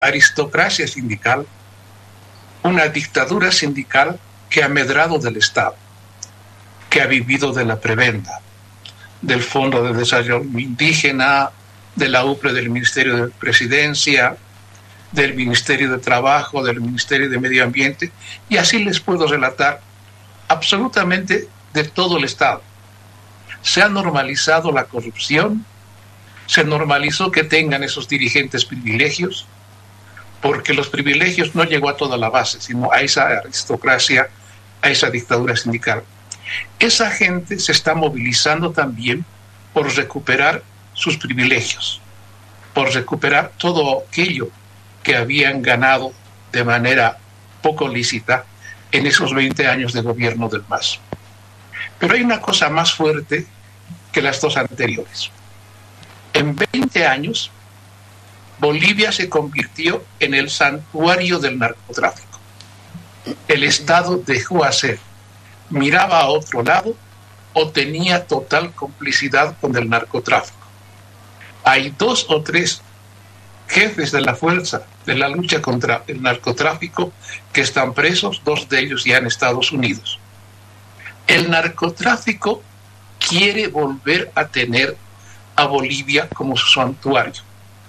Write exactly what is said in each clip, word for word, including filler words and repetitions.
aristocracia sindical, una dictadura sindical que ha medrado del Estado, que ha vivido de la prebenda, del Fondo de Desarrollo Indígena, de la U P R E, del Ministerio de Presidencia, del Ministerio de Trabajo, del Ministerio de Medio Ambiente, y así les puedo relatar absolutamente de todo el Estado. Se ha normalizado la corrupción, se normalizó que tengan esos dirigentes privilegios, porque los privilegios no llegó a toda la base, sino a esa aristocracia, a esa dictadura sindical. Esa gente se está movilizando también por recuperar sus privilegios, por recuperar todo aquello que habían ganado de manera poco lícita en esos veinte años de gobierno del M A S. Pero hay una cosa más fuerte que las dos anteriores. En veinte años, Bolivia se convirtió en el santuario del narcotráfico. El Estado dejó hacer, miraba a otro lado o tenía total complicidad con el narcotráfico. Hay dos o tres jefes de la fuerza de la lucha contra el narcotráfico que están presos, dos de ellos ya en Estados Unidos. El narcotráfico quiere volver a tener a Bolivia como su santuario.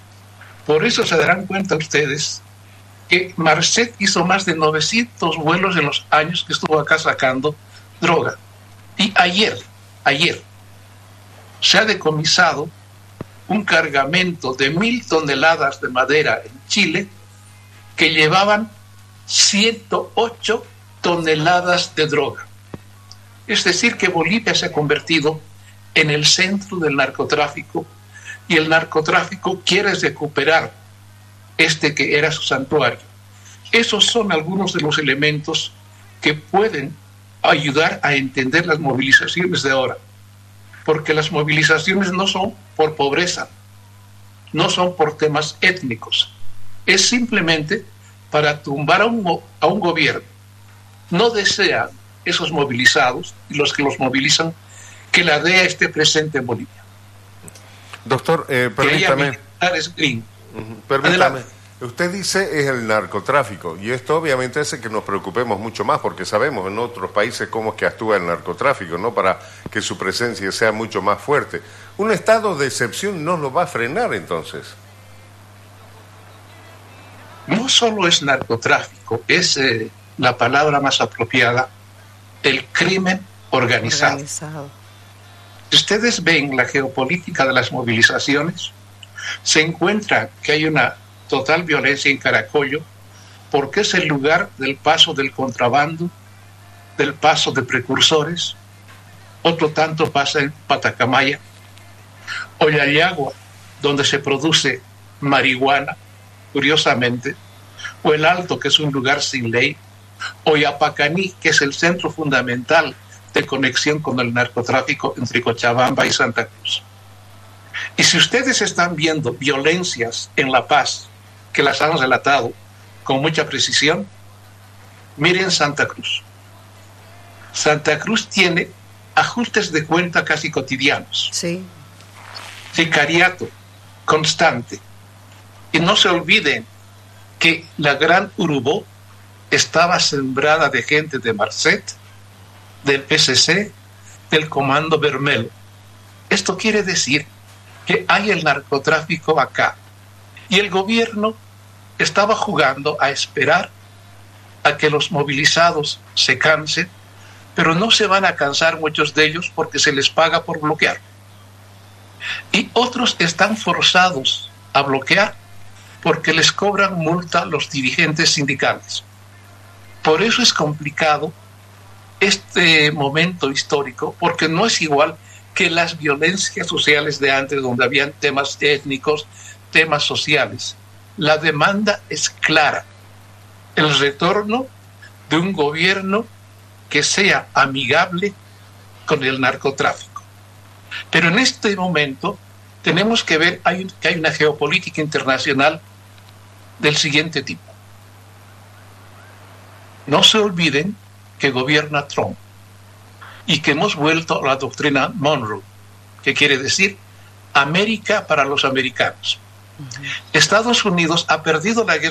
Por eso se darán cuenta ustedes que Marcet hizo más de novecientos vuelos en los años que estuvo acá sacando droga. Y ayer, ayer, se ha decomisado un cargamento de mil toneladas de madera en Chile que llevaban ciento ocho toneladas de droga. Es decir, que Bolivia se ha convertido en el centro del narcotráfico y el narcotráfico quiere recuperar este que era su santuario. Esos son algunos de los elementos que pueden ayudar a entender las movilizaciones de ahora, porque las movilizaciones no son por pobreza, no son por temas étnicos, es simplemente para tumbar a un, a un gobierno. No desean esos movilizados y los que los movilizan que la D E A esté presente en Bolivia. Doctor, eh, permítame. Green. Uh-huh. Permítame. Adelante. Usted dice es el narcotráfico, y esto obviamente hace que nos preocupemos mucho más, porque sabemos en otros países cómo es que actúa el narcotráfico, ¿no? Para que su presencia sea mucho más fuerte. Un estado de excepción no lo va a frenar, entonces. No solo es narcotráfico, es eh, la palabra más apropiada, el crimen organizado. organizado. Si ustedes ven la geopolítica de las movilizaciones, se encuentra que hay una total violencia en Caracollo, porque es el lugar del paso del contrabando, del paso de precursores. Otro tanto pasa en Patacamaya, Oyayagua, donde se produce marihuana, curiosamente, o el Alto, que es un lugar sin ley, o Yapacaní, que es el centro fundamental de conexión con el narcotráfico entre Cochabamba y Santa Cruz. Y si ustedes están viendo violencias en La Paz, que las han relatado con mucha precisión, miren Santa Cruz. Santa Cruz tiene ajustes de cuenta casi cotidianos. Sí. Sicariato constante. Y no se olviden que la Gran Urubó estaba sembrada de gente de Marcet, del P C C, del Comando Bermelo. Esto quiere decir que hay el narcotráfico acá. Y el gobierno estaba jugando a esperar a que los movilizados se cansen, pero no se van a cansar muchos de ellos porque se les paga por bloquear. Y otros están forzados a bloquear porque les cobran multa los dirigentes sindicales. Por eso es complicado este momento histórico, porque no es igual que las violencias sociales de antes, donde habían temas étnicos, temas sociales. La demanda es clara: el retorno de un gobierno que sea amigable con el narcotráfico. Pero en este momento tenemos que ver hay, que hay una geopolítica internacional del siguiente tipo. No se olviden que gobierna Trump y que hemos vuelto a la doctrina Monroe, que quiere decir América para los americanos. Estados Unidos ha perdido la guerra